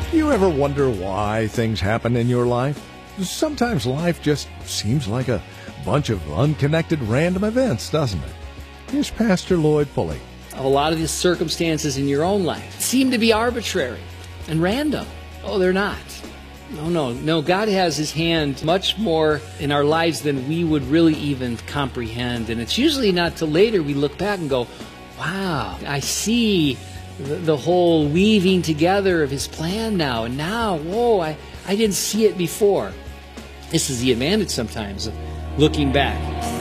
Do you ever wonder why things happen in your life? Sometimes life just seems like a bunch of unconnected random events, doesn't it? Here's Pastor Lloyd Pulley. A lot of the circumstances in your own life seem to be arbitrary and random. Oh, they're not. No. God has His hand much more in our lives than we would really even comprehend. And it's usually not till later we look back and go, wow, I see the whole weaving together of His plan now. And now, whoa, I didn't see it before. This is the advantage sometimes of looking back.